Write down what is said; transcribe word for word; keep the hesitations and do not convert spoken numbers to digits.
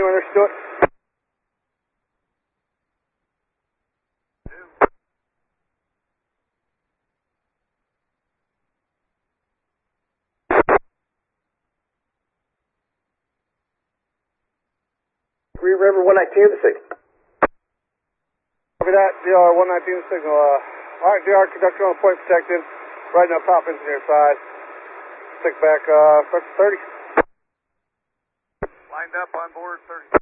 You understood? Green River one nineteen to signal. Copy that, D R one nineteen to signal. Uh, Alright, D R conductor on point protected. Right now, top engineer side. Stick back, uh, thirty. Lined up on board thirty.